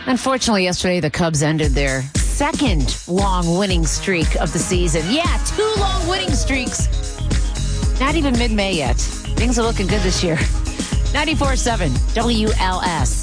Unfortunately, yesterday the Cubs ended their second long winning streak of the season. Yeah, 2 long winning streaks. Not even mid-May yet. Things are looking good this year. 94.7 WLS.